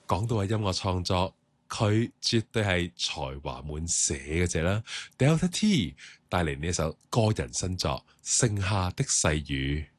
講到係音樂創作，佢絕對係才華滿瀉嗰隻啦。Delta T 帶嚟呢一首個人新作《盛夏的細雨》。